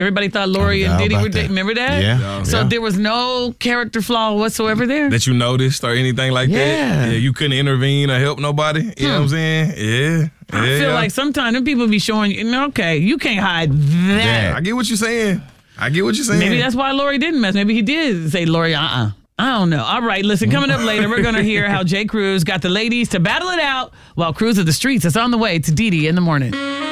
Everybody thought Lori and Diddy were dating. Remember that? Yeah. So there was no character flaw whatsoever there? That you noticed or anything like that? Yeah, you couldn't intervene or help nobody? You know what I'm saying? Yeah. I feel like sometimes them people be showing you, okay, you can't hide that. Yeah, I get what you're saying. Maybe that's why Lori didn't mess. Maybe he did say, Lori, I don't know. All right, listen, coming up later, we're going to hear how Jay Cruz got the ladies to battle it out while Cruz of the Streets is on the way to Didi in the morning.